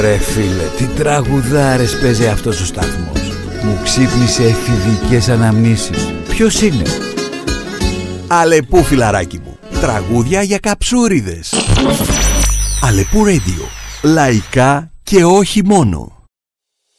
Ρε φίλε, τι τραγουδάρες παίζει αυτός ο σταθμός. Μου ξύπνησε εφηβικές αναμνήσεις. Ποιος είναι? Αλεπού, φιλαράκι μου. Τραγούδια για καψούριδες. Αλεπού Radio. Λαϊκά και όχι μόνο.